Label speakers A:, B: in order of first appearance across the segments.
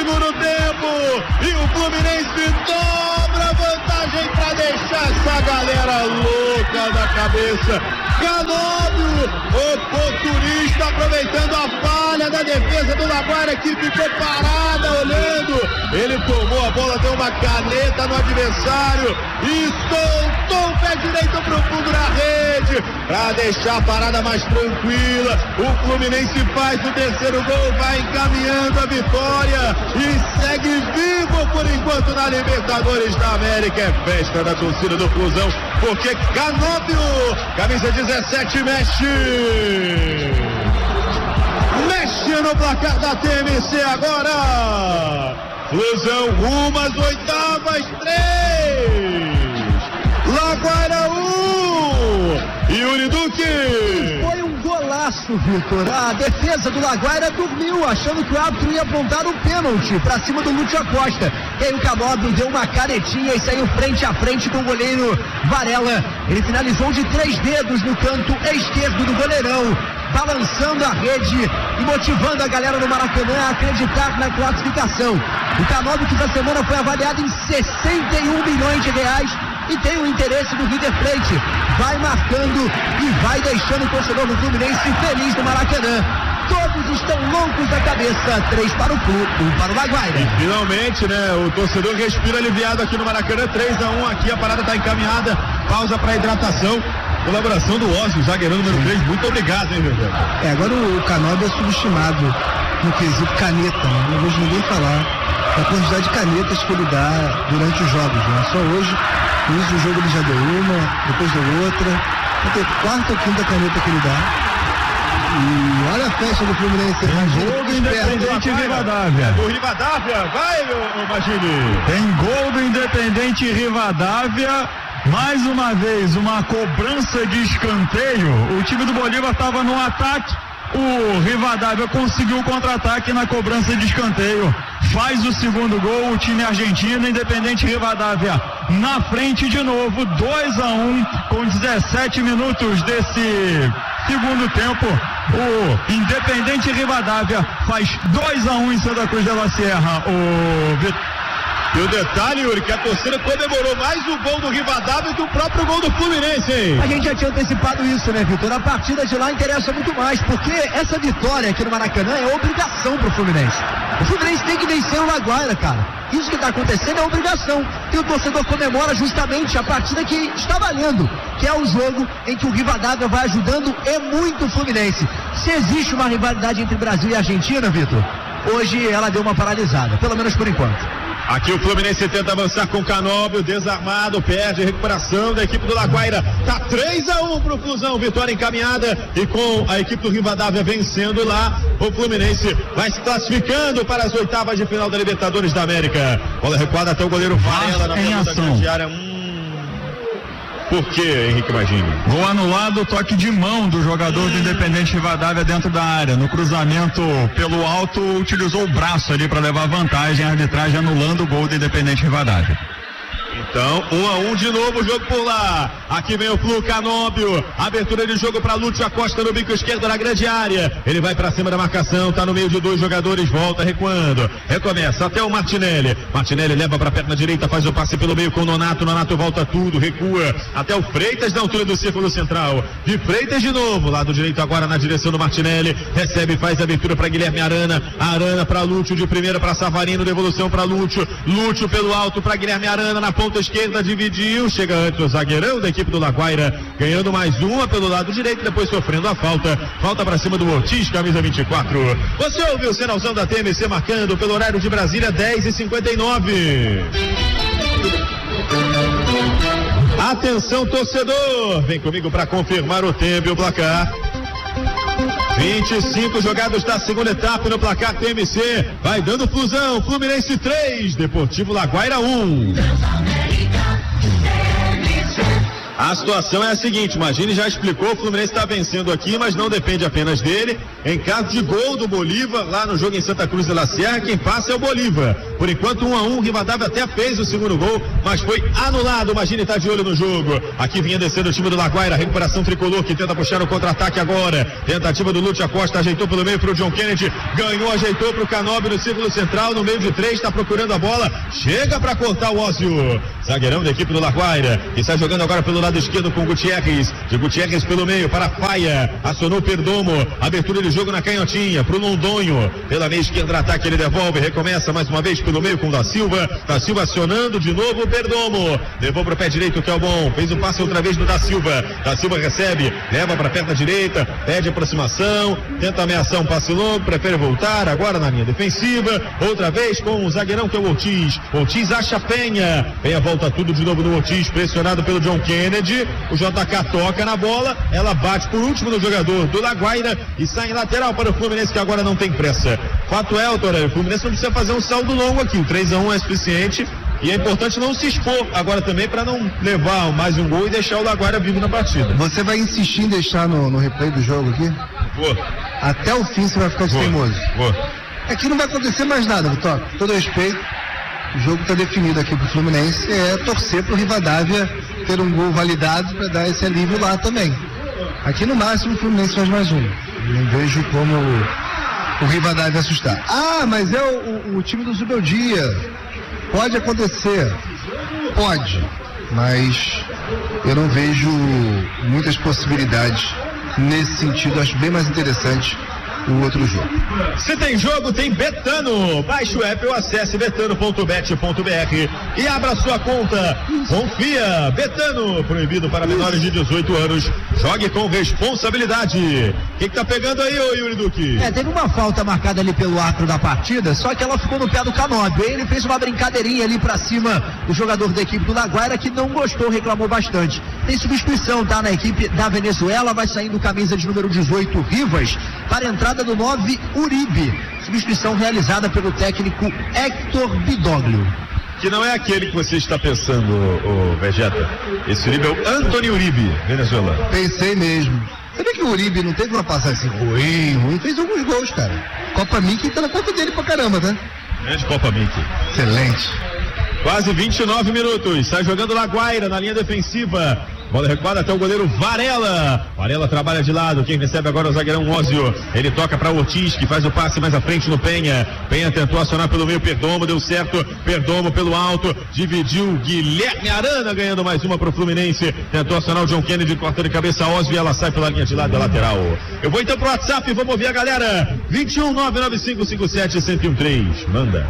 A: segundo tempo e o Fluminense dobra a vantagem para deixar essa galera louca da cabeça. Canóbio, oportunista, aproveitando a falha da defesa do Laguaira, que ficou parada olhando. Ele tomou a bola, deu uma caneta no adversário e soltou o pé direito pro fundo da rede para deixar a parada mais tranquila. O Fluminense faz o terceiro gol, vai encaminhando a vitória e segue vivo por enquanto na Libertadores da América. É festa da torcida do Flusão, porque Canóbio, camisa 17, mexe no placar da TMC agora. Flusão rumo às oitavas, 3, Laguaira 1, Yuri Duque.
B: Foi um golaço, Vitor. A defesa do Laguaira dormiu, achando que o árbitro ia apontar um pênalti pra cima do Lúcio Acosta. E aí o Canóbio deu uma caretinha e saiu frente a frente com o goleiro Varela. Ele finalizou de 3 dedos no canto esquerdo do goleirão, balançando a rede e motivando a galera do Maracanã a acreditar na classificação. O Canóbio, que essa semana foi avaliado em 61 milhões de reais e tem o interesse do River Plate, vai marcando e vai deixando o torcedor do Fluminense feliz no Maracanã. Todos estão loucos da cabeça. 3 para o clube, 1 para o Laguaira.
A: E finalmente, né, o torcedor respira aliviado aqui no Maracanã. 3-1 aqui, a parada está encaminhada. Pausa para hidratação. Colaboração do Ossi, zagueirão número 3. Muito obrigado, hein, meu velho?
C: Agora o Canóbio é subestimado no quesito caneta, né? Não vejo ninguém falar da quantidade de canetas que ele dá durante os jogos, né? Só hoje, no início do jogo ele já deu uma, depois deu outra, até quarta ou quinta caneta que ele dá. E olha a festa do Fluminense.
D: Tem gol do Independente Rivadavia.
A: Do Rivadavia, vai, meu Magini.
D: Tem gol do Independente Rivadavia. Mais uma vez, uma cobrança de escanteio. O time do Bolívar estava no ataque. O Rivadavia conseguiu o contra-ataque na cobrança de escanteio. Faz o segundo gol, o time argentino. Independente Rivadavia na frente de novo, 2-1 com 17 minutos desse segundo tempo. O Independente Rivadavia faz 2-1 em Santa Cruz de la Sierra.
A: E o detalhe, Yuri, que a torcida comemorou mais o gol do Rivadavia que o próprio gol do Fluminense, hein?
B: A gente já tinha antecipado isso, né, Vitor? A partida de lá interessa muito mais, porque essa vitória aqui no Maracanã é obrigação pro Fluminense. O Fluminense tem que vencer o Laguaira, cara. Isso que está acontecendo é obrigação. E o torcedor comemora justamente a partida que está valendo, que é o jogo em que o Rivadavia vai ajudando e muito o Fluminense. Se existe uma rivalidade entre Brasil e Argentina, Vitor, hoje ela deu uma paralisada, pelo menos por enquanto.
A: Aqui o Fluminense tenta avançar com o Canóbio, desarmado, perde a recuperação da equipe do Laguaira. Tá 3-1 pro Flusão, vitória encaminhada, e com a equipe do Rivadavia vencendo lá, o Fluminense vai se classificando para as oitavas de final da Libertadores da América. Bola recuada até o goleiro Varela na
D: em ação.
A: Da área. Por que, Henrique Magini?
D: Gol anulado, toque de mão do jogador do Independente Rivadavia dentro da área. No cruzamento pelo alto, utilizou o braço ali para levar vantagem. A arbitragem anulando o gol do Independente Rivadavia.
A: Então, 1-1 de novo, o jogo por lá. Aqui vem o Flu, Canóbio. Abertura de jogo para Lúcio Acosta no bico esquerdo na grande área. Ele vai para cima da marcação, tá no meio de 2 jogadores, volta recuando. Recomeça até o Martinelli. Martinelli leva para a perna direita, faz o passe pelo meio com o Nonato. Nonato volta tudo, recua até o Freitas na altura do círculo central. De Freitas de novo, lado direito agora na direção do Martinelli. Recebe, faz a abertura para Guilherme Arana. Arana para Lúcio, de primeira para Savarino, devolução para Lúcio. Lúcio pelo alto para Guilherme Arana na ponta esquerda, dividiu, chega antes o zagueirão da equipe do Laguaira, ganhando mais uma pelo lado direito, depois sofrendo a falta para cima do Ortiz, camisa 24. Você ouviu o sinalzão da TMC marcando pelo horário de Brasília, 10h59. Atenção, torcedor, vem comigo para confirmar o tempo e o placar. 25 jogados da segunda etapa no placar TMC. Vai dando Flusão, Fluminense 3, Deportivo Laguaira 1. A situação é a seguinte, Magini já explicou, o Fluminense está vencendo aqui, mas não depende apenas dele. Em caso de gol do Bolívar, lá no jogo em Santa Cruz de la Sierra, quem passa é o Bolívar. Por enquanto 1-1, Rivadavia até fez o segundo gol, mas foi anulado. Magini está de olho no jogo. Aqui vinha descendo o time do Laguaira, recuperação tricolor que tenta puxar o contra-ataque agora. Tentativa do Lúcio Acosta, ajeitou pelo meio para o John Kennedy, ganhou, ajeitou para o Canóbio no círculo central, no meio de 3, está procurando a bola, chega para cortar o Ósio. Zagueirão da equipe do Laguaira, que está jogando agora pelo lado esquerdo com Gutierrez, de Gutierrez pelo meio para Faia, acionou Perdomo, abertura de jogo na canhotinha, pro Londonho, pela meia esquerda, ataque, ele devolve, recomeça mais uma vez pelo meio com Da Silva acionando de novo o Perdomo, levou pro pé direito que é o bom, fez o passe outra vez do Da Silva recebe, leva pra perna direita, pede aproximação, tenta ameaçar um passe longo, prefere voltar, agora na linha defensiva, outra vez com o zagueirão que é o Ortiz acha Penha volta tudo de novo no Ortiz, pressionado pelo John Kennedy, o JK toca na bola, ela bate por último no jogador do Laguaira e sai em lateral para o Fluminense, que agora não tem pressa. Fato é, Torelli, o Fluminense não precisa fazer um saldo longo aqui, o 3-1 é suficiente e é importante não se expor agora também para não levar mais um gol e deixar o Laguaira vivo na partida.
C: Você vai insistir em deixar no replay do jogo aqui?
A: Vou.
C: Até o fim você vai ficar teimoso.
A: Vou.
C: Aqui não vai acontecer mais nada, Vitor. Com todo respeito, o jogo está definido aqui pro Fluminense, é torcer pro Rivadavia ter um gol validado para dar esse alívio lá também. Aqui no máximo o Fluminense faz mais um. Não vejo como o Rivadavia assustar. Ah, mas é o time do Zubeldia. Pode acontecer. Pode. Mas eu não vejo muitas possibilidades nesse sentido. Acho bem mais interessante o outro jogo.
A: Se tem jogo, tem Betano. Baixe o app ou acesse betano.bet.br e abra sua conta. Confia. Betano, proibido para menores de 18 anos. Jogue com responsabilidade. O que tá pegando aí, ô Yuri Duque?
B: Teve uma falta marcada ali pelo árbitro da partida, só que ela ficou no pé do Canóbio. Ele fez uma brincadeirinha ali pra cima do jogador da equipe do Laguaira, que não gostou, reclamou bastante. Tem substituição, tá? Na equipe da Venezuela, vai saindo camisa de número 18, Rivas, para entrar do 9, Uribe, substituição realizada pelo técnico Héctor Bidoglio.
A: Que não é aquele que você está pensando, o Vegeta. Esse Uribe é o Antony Uribe, Venezuela.
C: Pensei mesmo. Sabia que o Uribe não teve uma passagem assim ruim, fez alguns gols, cara. Copa Mickey tá na conta dele pra caramba, tá?
A: Grande Copa Mickey.
C: Excelente.
A: Quase 29 minutos, sai jogando Laguaira na linha defensiva. Bola recuada até o goleiro Varela. Varela trabalha de lado. Quem recebe agora é o zagueirão Ósio. Ele toca para Ortiz, que faz o passe mais à frente no Penha. Penha tentou acionar pelo meio Perdomo, deu certo. Perdomo pelo alto, dividiu. Guilherme Arana ganhando mais uma para o Fluminense. Tentou acionar o John Kennedy, cortando de cabeça Ósio e ela sai pela linha de lado da lateral. Eu vou então pro WhatsApp e vamos ouvir a galera. 21 995 57 1013. Manda.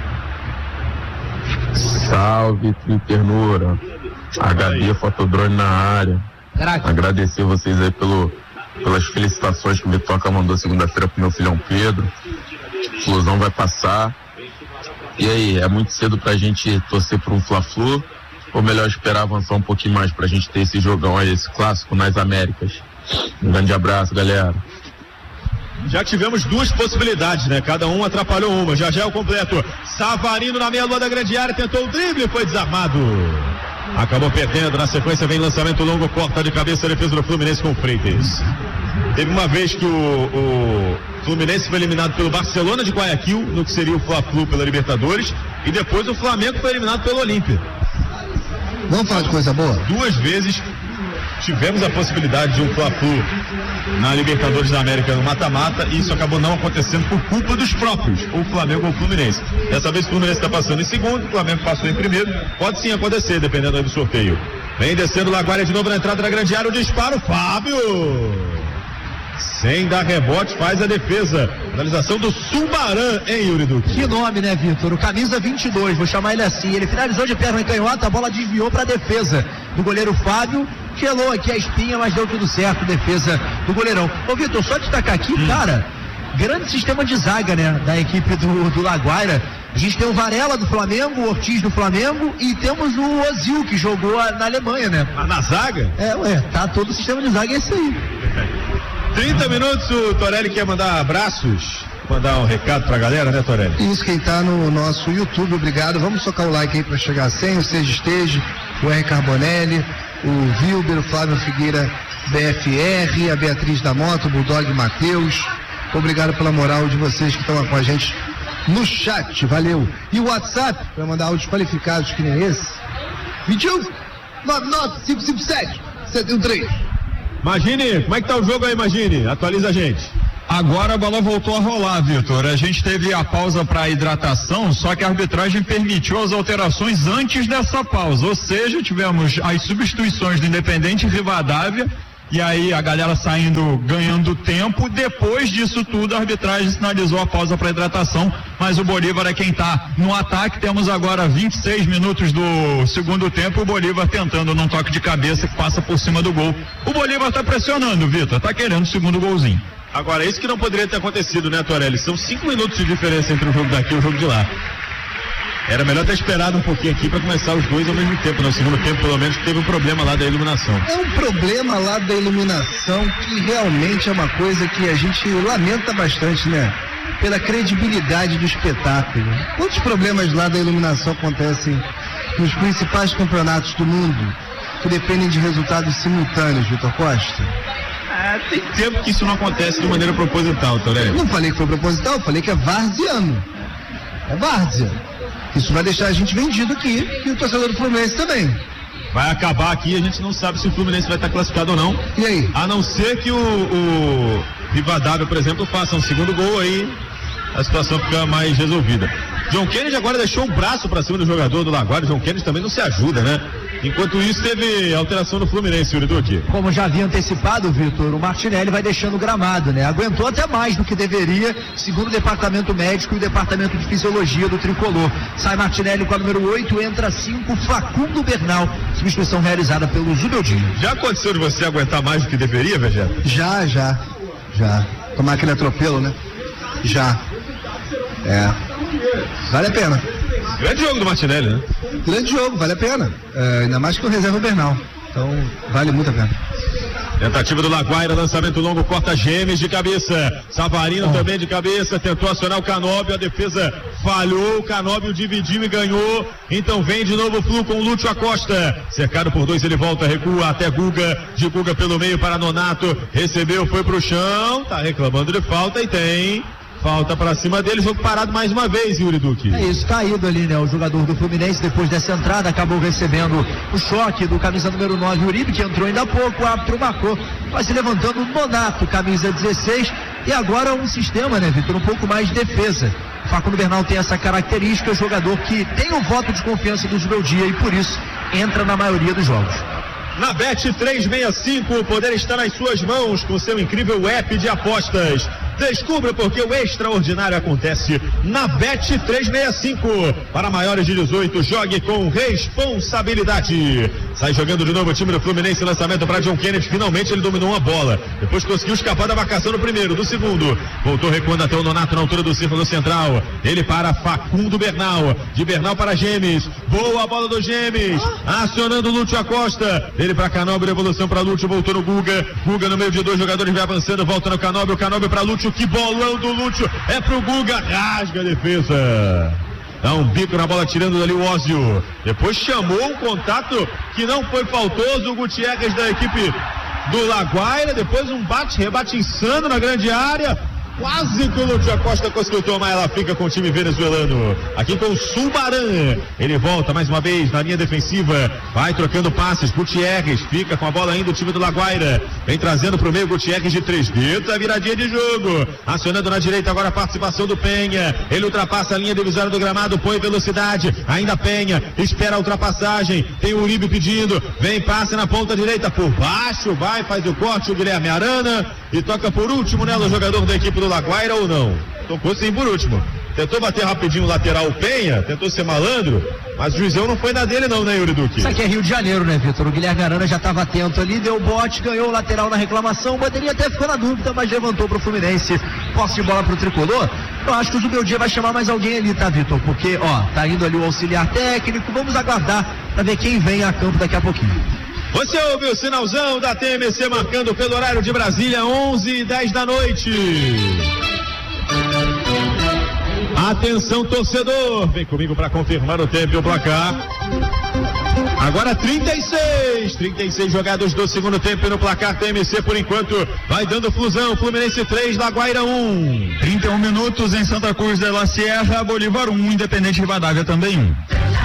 E: Salve, Ternura. HD Fotodrone na área.
B: Caraca.
E: Agradecer vocês aí pelas felicitações que o Bitoca mandou segunda-feira pro meu filhão Pedro. Flusão vai passar. E aí, é muito cedo pra gente torcer por um Fla-Flu? Ou melhor esperar avançar um pouquinho mais pra gente ter esse jogão aí, esse clássico nas Américas? Um grande abraço, galera.
A: Já tivemos duas possibilidades, né? Cada um atrapalhou uma. Já é o completo. Savarino na meia lua da grande área, tentou o drible, foi desarmado. Acabou perdendo. Na sequência vem lançamento longo, corta de cabeça a defesa do Fluminense com o Freitas. Teve uma vez que o Fluminense foi eliminado pelo Barcelona de Guayaquil, no que seria o Fla-Flu pela Libertadores, e depois o Flamengo foi eliminado pelo Olímpia.
C: Vamos falar de coisa boa?
A: Duas vezes tivemos a possibilidade de um Fla-Flu na Libertadores da América no mata-mata, e isso acabou não acontecendo por culpa dos próprios, ou Flamengo ou Fluminense. Dessa vez o Fluminense está passando em segundo, o Flamengo passou em primeiro. Pode sim acontecer, dependendo aí do sorteio. Vem descendo o Laguaira de novo na entrada da grande área, o disparo, Fábio! Sem dar rebote, faz a defesa. Finalização do Sumarã, hein, Yuri Duque?
B: Que nome, né, Vitor? O camisa 22, vou chamar ele assim. Ele finalizou de perna canhota, a bola desviou para a defesa do goleiro Fábio. Gelou aqui a espinha, mas deu tudo certo, defesa do goleirão. Ô, Vitor, só destacar aqui, cara, grande sistema de zaga, né, da equipe do Laguaira. A gente tem o Varela do Flamengo, o Ortiz do Flamengo e temos o Ozil, que jogou na Alemanha, né?
A: Mas na zaga?
B: Tá todo o sistema de zaga, é esse aí.
A: 30 minutos, o Torelli quer mandar abraços, mandar um recado pra galera, né, Torelli?
C: Isso, quem tá no nosso YouTube, obrigado. Vamos tocar o like aí pra chegar a 100, o Seja Esteja, o R. Carbonelli, o Wilber, o Flávio Figueira, BFR, a Beatriz da Moto, o Bulldog Matheus. Obrigado pela moral de vocês que estão com a gente no chat, valeu. E o WhatsApp, para mandar áudios qualificados que nem esse, 21 99 557 713.
A: Imagine, como é que tá o jogo aí, Imagine? Atualiza a gente.
D: Agora a bola voltou a rolar, Vitor. A gente teve a pausa para hidratação, só que a arbitragem permitiu as alterações antes dessa pausa. Ou seja, tivemos as substituições do Independente Rivadavia, e aí a galera saindo, ganhando tempo. Depois disso tudo, a arbitragem sinalizou a pausa para hidratação, mas o Bolívar é quem está no ataque. Temos agora 26 minutos do segundo tempo, o Bolívar tentando num toque de cabeça que passa por cima do gol. O Bolívar está pressionando, Vitor, está querendo o segundo golzinho.
A: Agora, isso que não poderia ter acontecido, né, Torelli? São 5 minutos de diferença entre o jogo daqui e o jogo de lá. Era melhor ter esperado um pouquinho aqui para começar os dois ao mesmo tempo. No segundo tempo, pelo menos, teve um problema lá da iluminação.
C: É um problema lá da iluminação que realmente é uma coisa que a gente lamenta bastante, né? Pela credibilidade do espetáculo. Quantos problemas lá da iluminação acontecem nos principais campeonatos do mundo que dependem de resultados simultâneos, Vitor Costa?
A: Tem tempo que isso não acontece de maneira proposital, Torelli.
C: Eu não falei que foi proposital, eu falei que é varziano. É várzea. Isso vai deixar a gente vendido aqui e o torcedor do Fluminense também.
A: Vai acabar aqui, a gente não sabe se o Fluminense vai estar classificado ou não.
C: E aí?
A: A não ser que o Rivadavia, por exemplo, faça um segundo gol, aí a situação fica mais resolvida. John Kennedy agora deixou o braço para cima do jogador do Laguário. John Kennedy também não se ajuda, né? Enquanto isso, teve alteração no Fluminense, Yuri Duque.
B: Como já havia antecipado, Vitor, o Martinelli vai deixando o gramado, né? Aguentou até mais do que deveria, segundo o departamento médico e o departamento de fisiologia do Tricolor. Sai Martinelli com a número 8, entra 5, Facundo Bernal, substituição realizada pelo Zubildinho.
A: Já aconteceu de você aguentar mais do que deveria, Vegeta?
C: Já. Tomar aquele atropelo, né? Já. Vale a pena.
A: Grande jogo do Martinelli, né?
C: Grande jogo, vale a pena. Ainda mais que o reserva Bernal. Então, vale muito a pena.
A: Tentativa do Laguaira, lançamento longo, corta Gemes de cabeça. Savarino também de cabeça, tentou acionar o Canóbio, a defesa falhou, o Canóbio dividiu e ganhou. Então vem de novo o Flu com o Lúcio Acosta. Cercado por 2, ele volta, recua até Guga. De Guga pelo meio para Nonato. Recebeu, foi pro chão, tá reclamando de falta e tem falta pra cima dele, jogo parado mais uma vez, Yuri Duque.
B: É isso, caído ali, né? O jogador do Fluminense, depois dessa entrada, acabou recebendo o choque do camisa número 9, Uribe, que entrou ainda há pouco, o árbitro marcou, vai se levantando o Nonato, camisa 16, e agora um sistema, né, Vitor, um pouco mais de defesa. O Facundo Bernal tem essa característica, jogador que tem o voto de confiança do Zubeldia e por isso entra na maioria dos jogos.
A: Na Bet365, o poder está nas suas mãos com seu incrível app de apostas. Descubra porque o extraordinário acontece na Bet365. Para maiores de 18, jogue com responsabilidade. Sai jogando de novo o time do Fluminense, lançamento para John Kennedy. Finalmente ele dominou uma bola. Depois conseguiu escapar da marcação no primeiro, do segundo. Voltou recuando até o Nonato na altura do círculo central. Ele para Facundo Bernal. De Bernal para Gemes. Boa bola do Gemes. Acionando o Lúcio Acosta. Ele para Canóbio, devolução para Lúcio, voltou no Guga. Guga no meio de 2 jogadores, vai avançando, volta no Canóbio. Canóbio para Lúcio. Que bolão do Lúcio, é pro Guga, rasga a defesa, dá um bico na bola, tirando dali o Ósio, depois chamou um contato que não foi faltoso, o Gutierrez da equipe do Laguaira, depois um rebate insano na grande área, quase que o Lúcio Acosta conseguiu tomar, ela fica com o time venezuelano, aqui com o Subaran, ele volta mais uma vez na linha defensiva, vai trocando passes, Gutierrez fica com a bola ainda o time do Laguaira, vem trazendo pro meio Gutierrez de 3 dedos, a viradinha de jogo, acionando na direita agora a participação do Penha, ele ultrapassa a linha divisória do gramado, põe velocidade, ainda Penha, espera a ultrapassagem, tem o Uribe pedindo, vem passe na ponta direita, por baixo, vai, faz o corte, o Guilherme Arana, e toca por último nela o jogador da equipe do Laguaira ou não? Tocou sim por último. Tentou bater rapidinho o lateral o Penha, tentou ser malandro, mas o juizão não foi na dele não, né, Yuri Duque?
B: Isso aqui é Rio de Janeiro, né, Vitor? O Guilherme Arana já estava atento ali, deu bote, ganhou o lateral na reclamação, o bandeirinha até ficou na dúvida, mas levantou pro Fluminense, posse de bola pro Tricolor. Eu acho que o Zubeldia vai chamar mais alguém ali, tá, Vitor? Porque, tá indo ali o auxiliar técnico, vamos aguardar para ver quem vem a campo daqui a pouquinho.
A: Você ouve o sinalzão da TMC marcando pelo horário de Brasília, 11h10 da noite. Atenção, torcedor, vem comigo para confirmar o tempo e o placar. Agora 36 jogados do segundo tempo no placar TMC por enquanto vai dando Flusão, Fluminense 3, Laguaira 1.
D: 31 minutos em Santa Cruz de la Sierra, Bolívar 1, Independente Rivadavia também 1.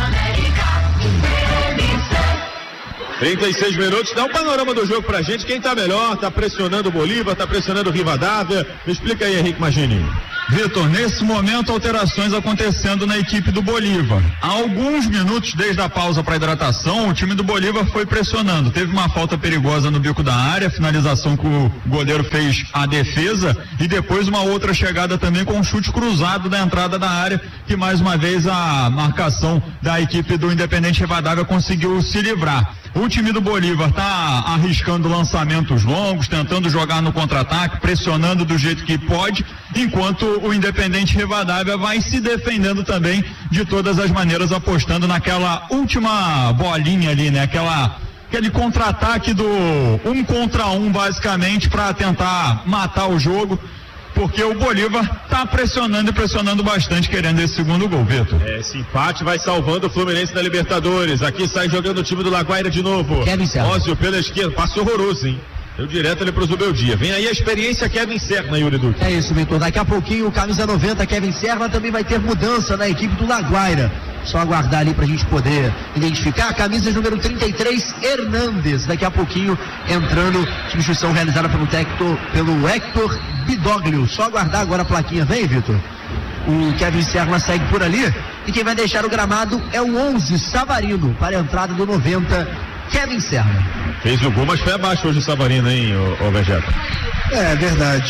A: 36 minutos, dá um panorama do jogo pra gente, quem tá melhor, tá pressionando o Bolívar, tá pressionando o Rivadavia, me explica aí, Henrique Magini.
D: Vitor, nesse momento alterações acontecendo na equipe do Bolívar. Há alguns minutos desde a pausa para hidratação, o time do Bolívar foi pressionando. Teve uma falta perigosa no bico da área, finalização que o goleiro fez a defesa e depois uma outra chegada também com um chute cruzado da entrada da área, que mais uma vez a marcação da equipe do Independente Rivadavia conseguiu se livrar. O time do Bolívar está arriscando lançamentos longos, tentando jogar no contra-ataque, pressionando do jeito que pode, enquanto o Independente Rivadavia vai se defendendo também de todas as maneiras, apostando naquela última bolinha ali, né? Aquele contra-ataque do 1 contra 1, basicamente, para tentar matar o jogo. Porque o Bolívar está pressionando e pressionando bastante, querendo esse segundo gol, Vitor.
A: Esse empate vai salvando o Fluminense da Libertadores. Aqui sai jogando o time do Laguaira de novo. Ósio pela esquerda, passo horroroso, hein? Deu direto ali pro Zubeldia. Vem aí a experiência Kevin Serna, Yuri Duque.
B: É isso, Vitor. Daqui a pouquinho o camisa 90, Kevin Serna, também vai ter mudança na equipe do Laguaira. Só aguardar ali pra gente poder identificar. Camisa número 33, Hernandes. Daqui a pouquinho entrando, substituição realizada pelo Hector Bidoglio. Só aguardar agora a plaquinha. Vem, Vitor. O Kevin Serna segue por ali. E quem vai deixar o gramado é o 11, Savarino, para a entrada do 90, Kevin Serna.
A: Fez o gol, mas foi abaixo hoje o Savarino, hein, o Vegeta?
C: É verdade.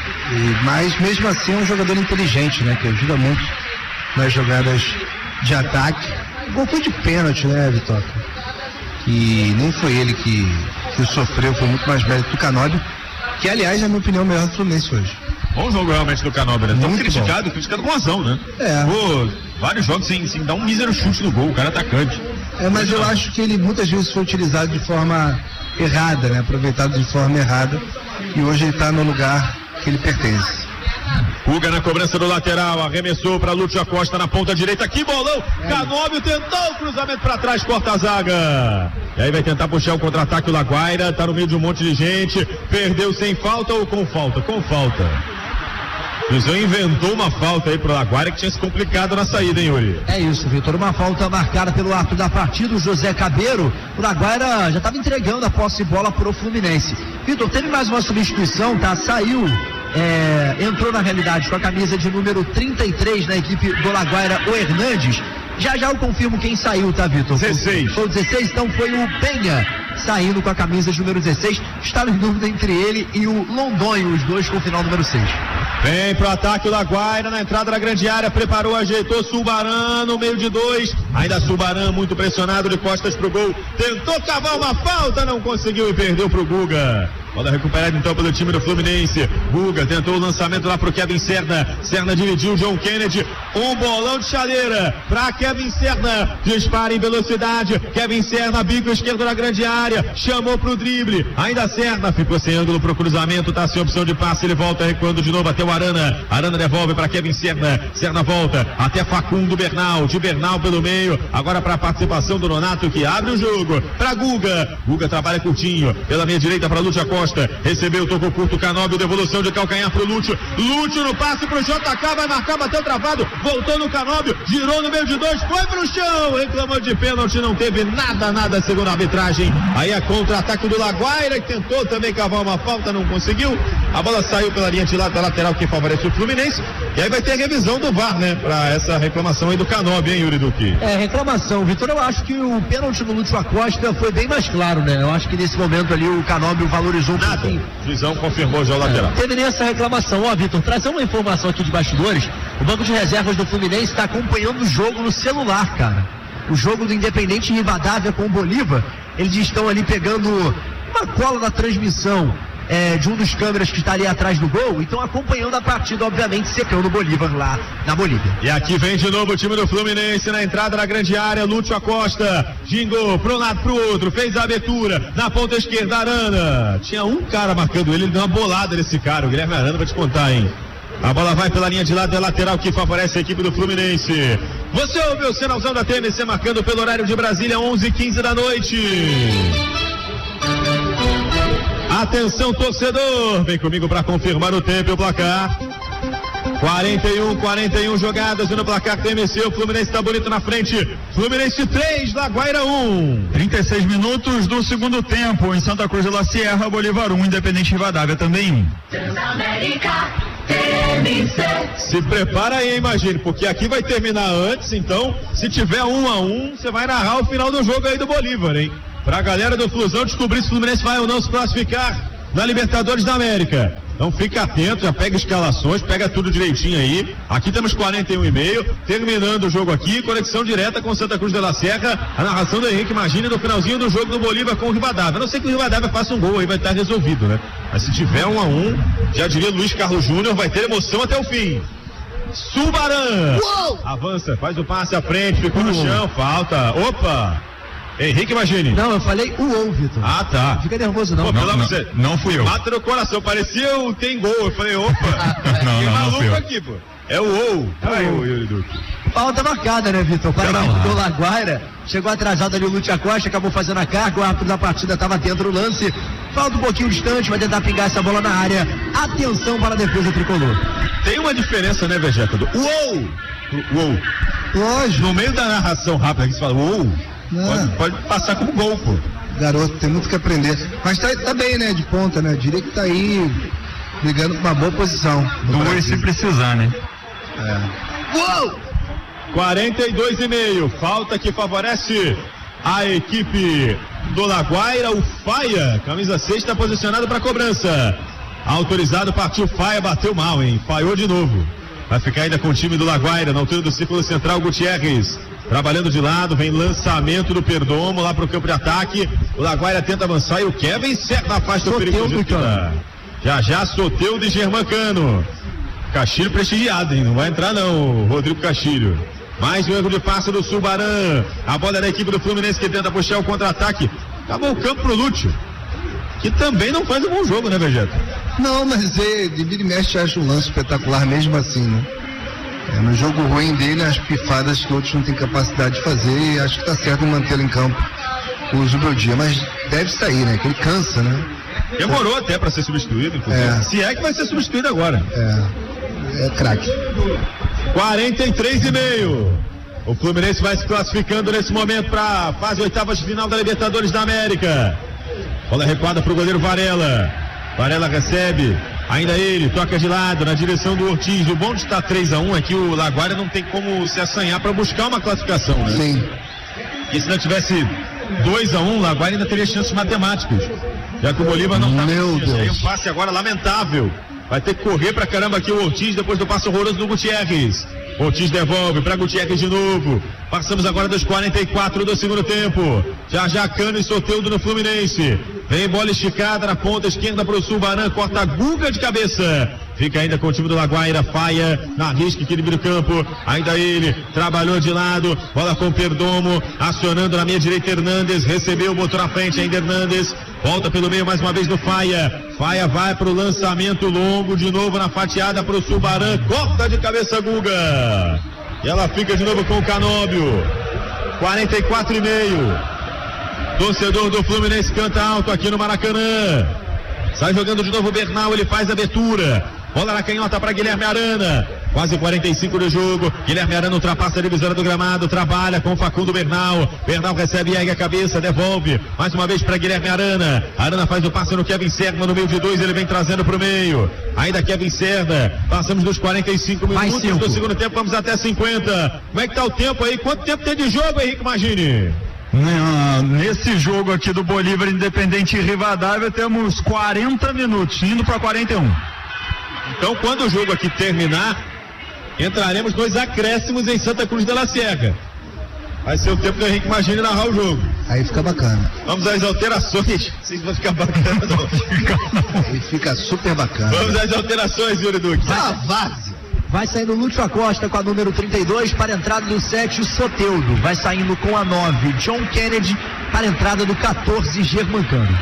C: Mas mesmo assim é um jogador inteligente, né? Que ajuda muito nas jogadas de ataque. O gol foi de pênalti, né, Vitória? Que nem foi ele que sofreu, foi muito mais mérito do Canóbio, que aliás, na minha opinião, é o melhor do Fluminense hoje.
A: Bom jogo realmente do Canóbio, né? Tão criticado com razão, né? Vários jogos sem dar um mísero chute no gol, o cara atacante.
C: Mas eu acho que ele muitas vezes foi utilizado de forma errada, né? Aproveitado de forma errada. E hoje ele está no lugar que ele pertence.
A: Guga na cobrança do lateral, arremessou para Lúcio Acosta na ponta direita, que bolão, Canóbio tentou o cruzamento para trás, corta a zaga, e aí vai tentar puxar o contra-ataque o Laguaira, tá no meio de um monte de gente, perdeu sem falta ou com falta? Com falta. O Flusão inventou uma falta aí pro Laguaira que tinha se complicado na saída, hein, Yuri?
B: É isso, Vitor, uma falta marcada pelo árbitro da partida, o José Cabeiro. O Laguaira já estava entregando a posse de bola pro Fluminense. Vitor, teve mais uma substituição, tá? Saiu, entrou na realidade com a camisa de número 33 na equipe do Laguaira, o Hernandes. Já eu confirmo quem saiu, tá, Vitor?
A: 16.
B: Foi o 16, então foi o Penha saindo com a camisa de número 16. Estava em dúvida entre ele e o Londonho, os dois com o final número 6.
A: Vem pro ataque o Laguaira na entrada da grande área, preparou, ajeitou, Subaran no meio de 2, ainda Subaran muito pressionado de costas pro gol, tentou cavar uma falta, não conseguiu e perdeu pro Guga. Bola recuperada então pelo time do Fluminense. Guga tentou o lançamento lá pro Kevin Serna. Serna dividiu, John Kennedy. Um bolão de chaleira pra Kevin Serna. Dispara em velocidade. Kevin Serna, bico esquerdo na grande área. Chamou pro drible. Ainda Serna ficou sem ângulo pro cruzamento. Tá sem opção de passe. Ele volta recuando de novo até o Arana. Arana devolve pra Kevin Serna. Serna volta até Facundo Bernal. De Bernal pelo meio. Agora pra participação do Nonato que abre o jogo. Pra Guga. Guga trabalha curtinho. Pela meia direita pra Lúcio Acosta. Recebeu, tocou curto, Canóbio, devolução de calcanhar pro Lúcio. Lúcio no passe pro JK, vai marcar, bateu travado, voltou no Canóbio, girou no meio de 2, foi pro chão, reclamou de pênalti, não teve nada segundo a arbitragem. Aí a contra-ataque do Laguaira, que tentou também cavar uma falta, não conseguiu. A bola saiu pela linha de lado da lateral que favorece o Fluminense. E aí vai ter a revisão do VAR, né? Pra essa reclamação aí do Canóbio, hein, Yuri Duque?
B: Reclamação, Vitor. Eu acho que o pênalti do Lúcio Acosta foi bem mais claro, né? Eu acho que nesse momento ali o Canóbio valorizou um
A: pouquinho. O juizão confirmou já o lateral.
B: Teve nessa reclamação. Vitor, trazer uma informação aqui de bastidores. O banco de reservas do Fluminense está acompanhando o jogo no celular, cara. O jogo do Independente Rivadavia com o Bolívar. Eles estão ali pegando uma cola na transmissão de um dos câmeras que está ali atrás do gol, então acompanhando a partida, obviamente, secando o Bolívar lá na Bolívia.
A: E aqui vem de novo o time do Fluminense na entrada da grande área, Lúcio Acosta, gingou para um lado para o outro, fez a abertura, na ponta esquerda, Arana. Tinha um cara marcando ele deu uma bolada nesse cara, o Guilherme Arana, vou te contar, hein. A bola vai pela linha de lado, é lateral que favorece a equipe do Fluminense. Você ouve o sinalzão da TMC marcando pelo horário de Brasília, 11h15 da noite. Atenção, torcedor, vem comigo para confirmar o tempo e o placar. 41 jogadas no placar TMC, o Fluminense está bonito na frente. Fluminense 3, Laguaira 1.
D: 36 minutos do segundo tempo em Santa Cruz de la Sierra, Bolívar 1, Independente Rivadavia também 1.
A: Se prepara aí, imagine, porque aqui vai terminar antes, então, se tiver 1-1, você vai narrar o final do jogo aí do Bolívar, hein? Pra galera do Flusão descobrir se o Fluminense vai ou não se classificar na Libertadores da América. Então fica atento, já pega escalações, pega tudo direitinho aí. Aqui temos 41,5, terminando o jogo aqui, conexão direta com Santa Cruz de la Sierra, a narração do Henrique Magini no finalzinho do jogo do Bolívar com o Rivadavia. A não sei que o Rivadavia faça um gol aí, vai estar resolvido, né? Mas se tiver 1-1, já diria Luiz Carlos Júnior, vai ter emoção até o fim. Subaran! Avança, faz o passe à frente, ficou no chão, falta. Opa! Henrique Magini.
B: Não, eu falei Vitor.
A: Ah, tá.
B: Fica nervoso não.
D: Não fui eu.
A: Mata no coração, parecia o tem gol. Eu falei, opa.
D: não fui eu.
A: Aqui, pô. É o Yuri Duque.
B: Falta marcada, né, Vitor? O cara do Laguaira chegou atrasado ali o Lúcio Acosta, acabou fazendo a carga, o árbitro da partida estava dentro do lance. Falta um pouquinho distante, vai tentar pingar essa bola na área. Atenção para a defesa tricolor.
A: Tem uma diferença, né, Vegeta? Uou!
C: Lógico.
A: No meio da narração rápida que você fala, uou! Pode passar como gol, pô.
C: Garoto, tem muito que aprender. Mas tá bem, né? De ponta, né? Diria que tá aí brigando com uma boa posição.
D: Dois se precisar, né?
B: Uou!
A: 42,5. Falta que favorece a equipe do Laguaira. O Faia, camisa 6, está posicionado para cobrança. Autorizado, partiu Faia, bateu mal, hein? Falhou de novo. Vai ficar ainda com o time do Laguaira, na altura do círculo central, Gutierrez. Trabalhando de lado, vem lançamento do Perdomo lá pro campo de ataque. O Laguaira tenta avançar e o Kevin certo afasta o perigo. Já Soteldo e Germancano. Castilho prestigiado, hein? Não vai entrar não, Rodrigo Castilho. Mais um erro de passe do Subaran. A bola é da equipe do Fluminense que tenta puxar o contra-ataque. Acabou o campo pro Lúcio, que também não faz um bom jogo, né, Vegeta?
C: Não, mas de vira e mexe acha um lance espetacular mesmo assim, né? No jogo ruim dele, as pifadas que outros não têm capacidade de fazer, e acho que tá certo em mantê-lo em campo o Zubeldia, mas deve sair, né? Que ele cansa, né?
A: Demorou até para ser substituído, inclusive. Se é que vai ser substituído agora.
C: É craque.
A: 43,5. O Fluminense vai se classificando nesse momento para a fase oitavas de final da Libertadores da América. Bola recuada para o goleiro Varela. Varela recebe, ainda ele, toca de lado na direção do Ortiz. O bom de estar 3-1 é que o Laguaira não tem como se assanhar para buscar uma classificação, né?
C: Sim.
A: E se não tivesse 2-1, o Laguaira ainda teria chances matemáticas. Já que o Bolívar não tá.
C: Meu Deus.
A: Aí um passe agora lamentável. Vai ter que correr pra caramba aqui o Ortiz depois do passe horroroso do Gutierrez. Ortiz devolve pra Gutierrez de novo. Passamos agora dos 44 do segundo tempo. Já Cano e Soteldo no Fluminense. Vem bola esticada na ponta esquerda pro Subaran. Corta a Guga de cabeça. Fica ainda com o time do Laguaira. Faia na risca aqui no meio do campo. Ainda ele. Trabalhou de lado. Bola com o Perdomo. Acionando na meia direita Hernandes. Recebeu, botou na frente ainda Hernandes. Volta pelo meio mais uma vez do Faia. Faia vai pro lançamento longo. De novo na fatiada pro Subaran. Corta de cabeça Guga. E ela fica de novo com o Canóbio. 44,5. Torcedor do Fluminense canta alto aqui no Maracanã. Sai jogando de novo o Bernal, ele faz a abertura. Bola na canhota para Guilherme Arana. Quase 45 do jogo. Guilherme Arana ultrapassa a divisória do gramado. Trabalha com o Facundo Bernal. Bernal recebe, ergue a cabeça, devolve. Mais uma vez para Guilherme Arana. Arana faz o passe no Kevin Serna. No meio de dois, ele vem trazendo para o meio. Ainda Kevin Serna. Passamos dos 45 minutos do segundo tempo. Vamos até 50. Como é que tá o tempo aí? Quanto tempo tem de jogo, Henrique Magini?
D: Nesse jogo aqui do Bolívar Independente e Rivadavia temos 40 minutos, indo para 41.
A: Então quando o jogo aqui terminar, entraremos nos acréscimos em Santa Cruz de la Sierra. Vai ser o tempo que a gente imagina narrar o jogo.
C: Aí fica bacana.
A: Vamos às alterações. Não sei se vai ficar bacana não.
C: Aí fica super bacana.
A: Vamos às alterações, Yuri Duque.
B: Vai saindo o Lúcio Acosta com a número 32 para a entrada do 7, o Soteldo. Vai saindo com a 9, John Kennedy, para a entrada do 14, Germancano.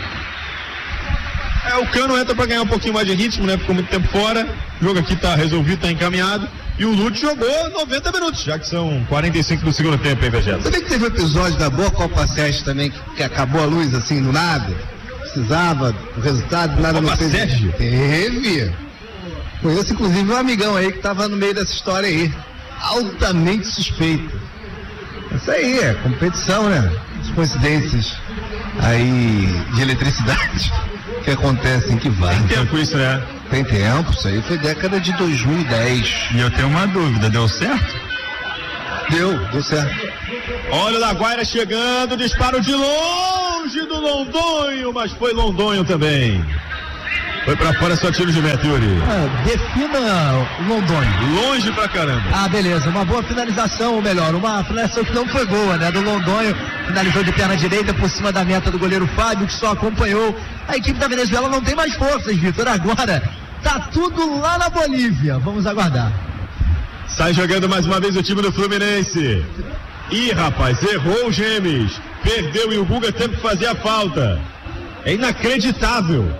A: O Cano entra para ganhar um pouquinho mais de ritmo, né? Ficou muito tempo fora. O jogo aqui tá resolvido, tá encaminhado. E o Lute jogou 90 minutos, já que são 45 do segundo tempo, hein, Vegeta?
C: Você vê que teve um episódio da boa Copa Sérgio também, que acabou a luz assim, do nada? Precisava do resultado, nada
A: Copa
C: não fez.
A: Sérgio?
C: Teve. Conheço, inclusive, um amigão aí que tava no meio dessa história aí. Altamente suspeito. Isso aí, é competição, né? As coincidências aí de eletricidade que acontecem, que vai.
A: Tem tempo isso, né?
C: Tem tempo, isso aí foi década de 2010.
D: E eu tenho uma dúvida, deu certo?
C: Deu certo.
A: Olha o Laguaira chegando, disparo de longe do Londonho, mas foi Londonho também. Foi pra fora, só tiro de meta, Yuri.
B: Defina o Londonho.
A: Longe pra caramba.
B: Beleza, uma boa finalização, ou melhor, uma finalização que não foi boa, né? Do Londonho, finalizou de perna direita por cima da meta do goleiro Fábio, que só acompanhou. A equipe da Venezuela não tem mais forças, Vitor. Agora tá tudo lá na Bolívia. Vamos aguardar.
A: Sai jogando mais uma vez o time do Fluminense. Ih, rapaz, errou o Gemes. Perdeu e o Guga teve que fazer a falta. É inacreditável.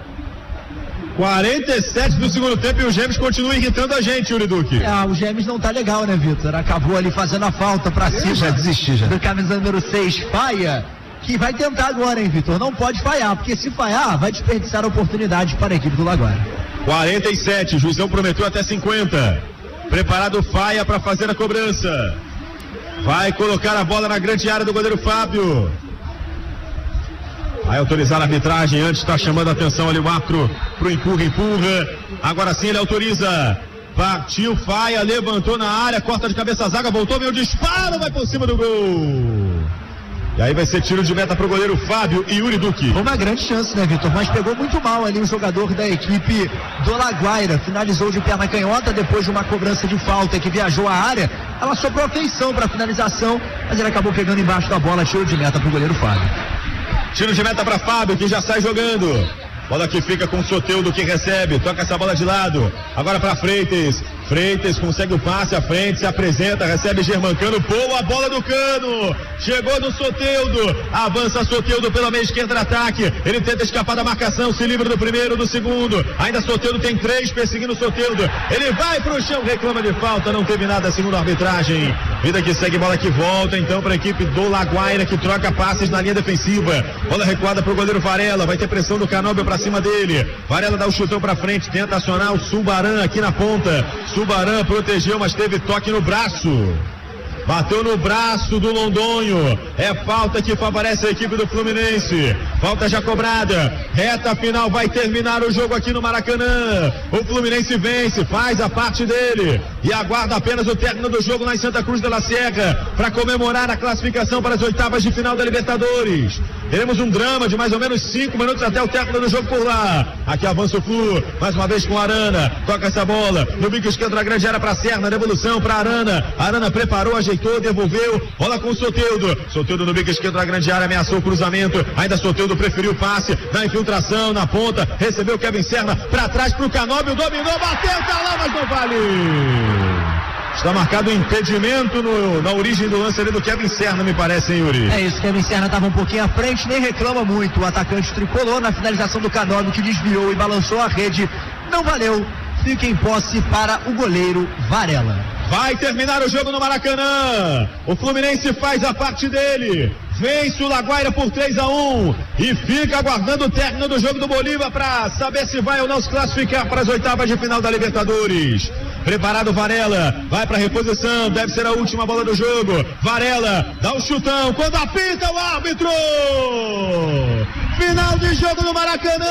A: 47 do segundo tempo e o Gemes continua irritando a gente, Yuri Duque.
B: O Gemes não tá legal, né, Vitor? Acabou ali fazendo a falta pra cima.
C: Já desisti, já.
B: Do camisa número 6, Faia, que vai tentar agora, hein, Vitor? Não pode falhar, porque se falhar, vai desperdiçar a oportunidade para a equipe do Laguaira.
A: 47, o Juizão prometeu até 50. Preparado o Faia para fazer a cobrança. Vai colocar a bola na grande área do goleiro Fábio. Vai autorizar a arbitragem, antes está chamando a atenção ali o árbitro pro empurra. Agora sim ele autoriza. Partiu Faia, levantou na área, corta de cabeça a zaga, voltou, veio o disparo, vai por cima do gol. E aí vai ser tiro de meta pro goleiro Fábio e Yuri Duque.
B: Foi uma grande chance, né, Vitor? Mas pegou muito mal ali o jogador da equipe do Laguaira. Finalizou de perna canhota depois de uma cobrança de falta que viajou à área. Ela sobrou a feição para a finalização, mas ele acabou pegando embaixo da bola, tiro de meta pro goleiro Fábio.
A: Tiro de meta para Fábio, que já sai jogando. Bola que fica com o Soteldo que recebe, toca essa bola de lado. Agora para Freitas. Freitas consegue o passe à frente, se apresenta, recebe Germancano, boa bola do Cano. Chegou no Soteldo, avança Soteldo pela meia esquerda do ataque. Ele tenta escapar da marcação, se livra do primeiro, do segundo. Ainda Soteldo tem 3 perseguindo o Soteldo. Ele vai pro chão, reclama de falta, não teve nada segundo a arbitragem. Vida que segue, bola que volta então para a equipe do Laguaira, que troca passes na linha defensiva. Bola recuada pro goleiro Varela, vai ter pressão do Canóbio para cima dele. Varela dá o chutão para frente, tenta acionar o Subaran aqui na ponta. Subaran protegeu, mas teve toque no braço. Bateu no braço do Londonho. É falta que favorece a equipe do Fluminense. Falta já cobrada. Reta final, vai terminar o jogo aqui no Maracanã. O Fluminense vence, faz a parte dele e aguarda apenas o término do jogo lá em Santa Cruz de la Sierra para comemorar a classificação para as oitavas de final da Libertadores. Teremos um drama de mais ou menos 5 minutos até o término do jogo por lá. Aqui avança o Flu, mais uma vez com a Arana. Toca essa bola no bico esquerdo da grande área para Serna, devolução para Arana. Arana preparou, ajeitou, devolveu. Bola com o Soteldo. Soteldo no bico esquerdo da grande área, ameaçou o cruzamento. Ainda Soteldo preferiu o passe na infiltração, na ponta. Recebeu Kevin Serna para trás pro Canóbio, dominou, bateu, tá lá, mas não vale. Está marcado um impedimento na origem do lance ali do Kevin Serna, me parece, hein, Yuri?
B: É isso, Kevin Serna estava um pouquinho à frente, nem reclama muito. O atacante tricolor na finalização do Canóbio, que desviou e balançou a rede. Não valeu, fica em posse para o goleiro Varela.
A: Vai terminar o jogo no Maracanã. O Fluminense faz a parte dele. Vence o Laguaira por 3-1 e fica aguardando o término do jogo do Bolívar para saber se vai ou não se classificar para as oitavas de final da Libertadores. Preparado Varela, vai para a reposição, deve ser a última bola do jogo. Varela dá um chutão, quando apita o árbitro. Final de jogo no Maracanã.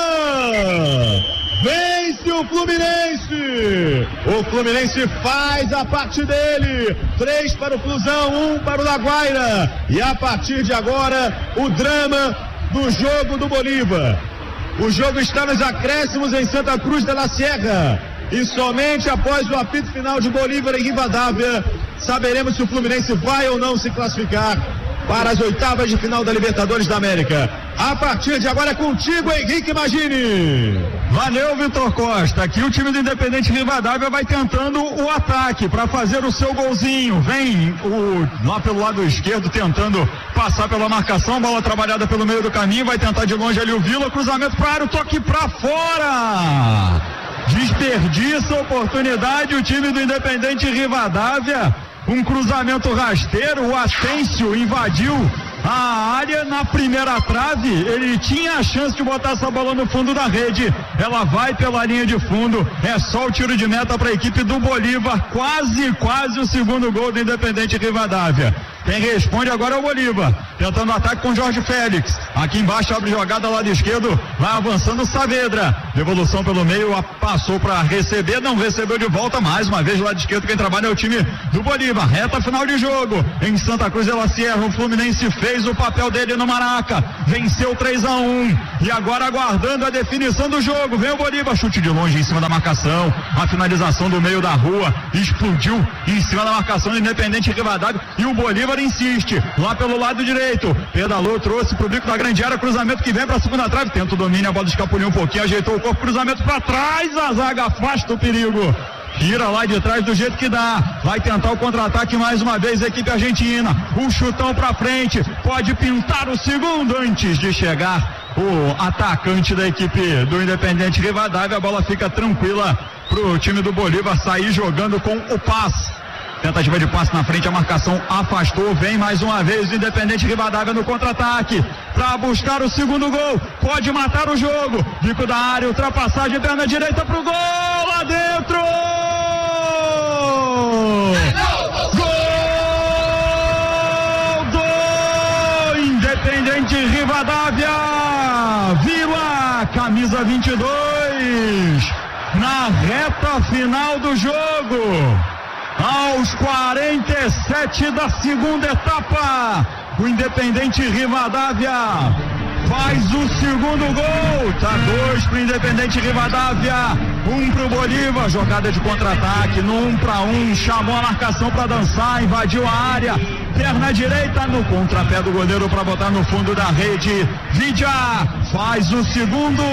A: Vence o Fluminense. O Fluminense faz a parte dele. 3 para o Flusão, 1 para o Laguaira. E a partir de agora, o drama do jogo do Bolívar. O jogo está nos acréscimos em Santa Cruz de la Sierra. E somente após o apito final de Bolívar em Rivadavia, saberemos se o Fluminense vai ou não se classificar para as oitavas de final da Libertadores da América. A partir de agora é contigo, Henrique Magini.
D: Valeu, Vitor Costa. Aqui o time do Independente Rivadavia vai tentando o ataque para fazer o seu golzinho. Vem lá pelo lado esquerdo tentando passar pela marcação, bola trabalhada pelo meio do caminho, vai tentar de longe ali o Vila, cruzamento para área, o toque para fora. desperdiça a oportunidade o time do Independente Rivadavia. Um cruzamento rasteiro, o Ascencio invadiu a área na primeira trave, ele tinha a chance de botar essa bola no fundo da rede, ela vai pela linha de fundo, é só o tiro de meta para a equipe do Bolívar, quase o segundo gol do Independente Rivadavia. Quem responde agora é o Bolívar, tentando ataque com Jorge Félix, aqui embaixo abre jogada lado esquerdo, vai avançando Saavedra, devolução pelo meio, passou para receber, não recebeu de volta, mais uma vez lado esquerdo, quem trabalha é o time do Bolívar, reta final de jogo, em Santa Cruz de La Sierra, o Fluminense fez o papel dele no Maraca, venceu 3-1, e agora aguardando a definição do jogo, vem o Bolívar, chute de longe em cima da marcação, a finalização do meio da rua, explodiu em cima da marcação do Independente Rivadavia, e o Bolívar insiste, lá pelo lado direito, pedalou, trouxe pro bico da grande área, cruzamento que vem pra segunda trave, tenta o domínio, a bola escapuliu um pouquinho, ajeitou o corpo, cruzamento pra trás, a zaga afasta o perigo, tira lá de trás do jeito que dá, vai tentar o contra-ataque mais uma vez a equipe argentina, um chutão pra frente, pode pintar o segundo antes de chegar o atacante da equipe do Independente Rivadavia, a bola fica tranquila pro time do Bolívar sair jogando com o passe. Tentativa de passe na frente, a marcação afastou, vem mais uma vez o Independente Rivadavia no contra-ataque, para buscar o segundo gol, pode matar o jogo, bico da área, ultrapassagem, perna direita pro gol, lá dentro! Gol do Independente Rivadavia, Vila, camisa 22, na reta final do jogo. Aos 47 da segunda etapa, o Independente Rivadavia faz o segundo gol, tá 2 pro Independente Rivadavia, 1 pro Bolívar, jogada de contra-ataque, no 1 para 1, chamou a marcação para dançar, invadiu a área, perna direita no contrapé do goleiro para botar no fundo da rede, Vidia faz o segundo,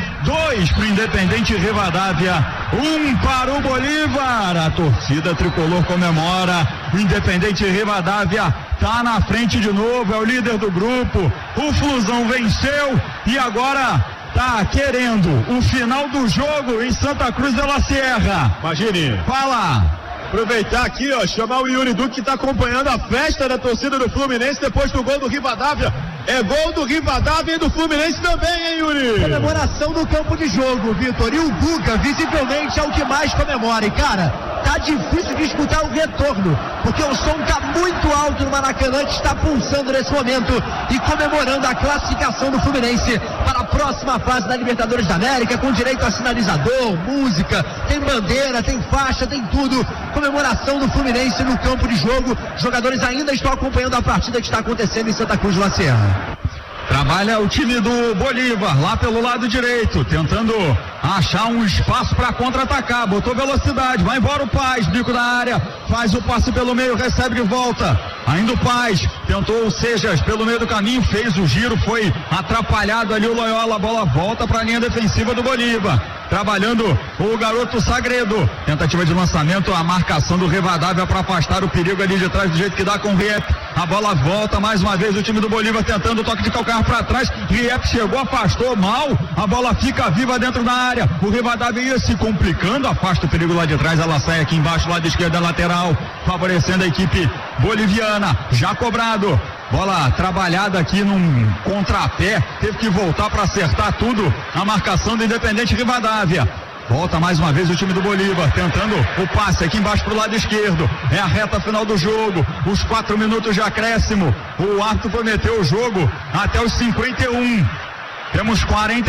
D: 2 pro Independente Rivadavia, 1 para o Bolívar, a torcida tricolor comemora, o Independente Rivadavia tá na frente de novo, é o líder do grupo, o Flusão venceu e agora tá querendo o final do jogo em Santa Cruz de La Sierra.
A: Imagine.
D: Fala.
A: Aproveitar aqui, ó, chamar o Yuri Duque, que tá acompanhando a festa da torcida do Fluminense depois do gol do Rivadavia. É gol do Rivadavia e do Fluminense também, hein, Yuri?
B: Comemoração no campo de jogo, Vitor. E o Guga, visivelmente, é o que mais comemora. E, cara, tá difícil de escutar o retorno, porque o som tá muito alto no Maracanã, que está pulsando nesse momento e comemorando a classificação do Fluminense para a próxima fase da Libertadores da América, com direito a sinalizador, música, tem bandeira, tem faixa, tem tudo. Comemoração do Fluminense no campo de jogo. Os jogadores ainda estão acompanhando a partida que está acontecendo em Santa Cruz de La Sierra.
D: Trabalha o time do Bolívar lá pelo lado direito, tentando achar um espaço para contra-atacar, botou velocidade, vai embora o Paz, bico da área, faz o passe pelo meio, recebe de volta, ainda o Paz, tentou o Sejas pelo meio do caminho, fez o giro, foi atrapalhado ali o Loyola, a bola volta para a linha defensiva do Bolívar, trabalhando o garoto Sagredo, tentativa de lançamento, a marcação do Rivadavia para afastar o perigo ali de trás do jeito que dá com o Riep, a bola volta mais uma vez, o time do Bolívar tentando o toque de calcanhar para trás, Riep chegou, afastou mal, a bola fica viva dentro da área, o Rivadavia ia se complicando, afasta o perigo lá de trás, ela sai aqui embaixo, lado esquerdo da lateral, favorecendo a equipe boliviana, já cobrado, bola trabalhada aqui num contrapé, teve que voltar para acertar tudo, a marcação do Independente Rivadavia. Volta mais uma vez o time do Bolívar, tentando o passe aqui embaixo pro lado esquerdo, é a reta final do jogo, os 4 minutos de acréscimo, o árbitro prometeu o jogo até os 51, temos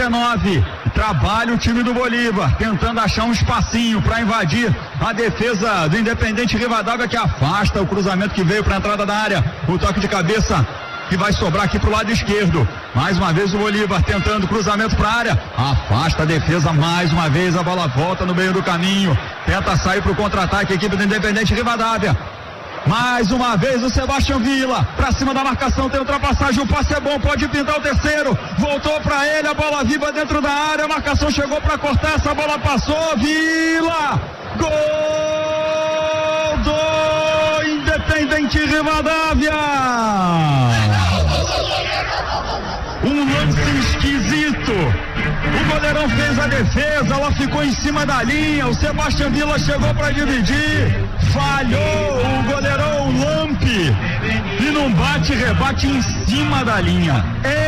D: 49, trabalha o time do Bolívar, tentando achar um espacinho para invadir a defesa do Independente Rivadavia, que afasta o cruzamento que veio para a entrada da área, o toque de cabeça que vai sobrar aqui pro lado esquerdo, mais uma vez o Bolívar tentando cruzamento para a área, afasta a defesa mais uma vez, a bola volta no meio do caminho, tenta sair pro contra-ataque a equipe do Independente Rivadavia, mais uma vez o Sebastião Vila, pra cima da marcação, tem ultrapassagem, o passe é bom, pode pintar o terceiro, voltou pra ele, a bola viva dentro da área, a marcação chegou pra cortar, essa bola passou, Vila, gol do Independente Rivadavia, um lance esquisito, o goleiro Goleirão fez a defesa, ela ficou em cima da linha, o Sebastião Villa chegou para dividir, falhou o goleirão Lampe e num bate-rebate em cima da linha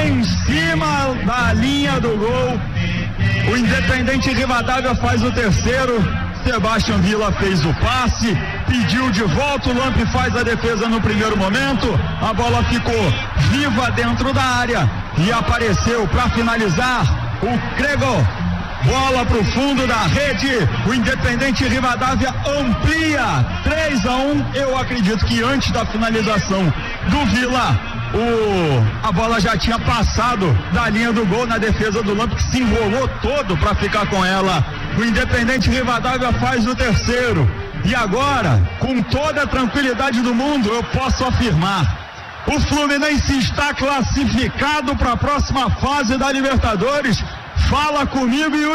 D: do gol. O Independente Rivadavia faz o terceiro, Sebastião Villa fez o passe, pediu de volta, o Lampe faz a defesa no primeiro momento, a bola ficou viva dentro da área e apareceu para finalizar o Grego. Bola pro fundo da rede, o Independente Rivadavia amplia 3-1. Eu acredito que antes da finalização do Villa, a bola já tinha passado da linha do gol na defesa do Lampe, que se enrolou todo para ficar com ela. O Independente Rivadavia faz o terceiro. E agora, com toda a tranquilidade do mundo, eu posso afirmar: o Fluminense está classificado para a próxima fase da Libertadores. Fala comigo, Yuri.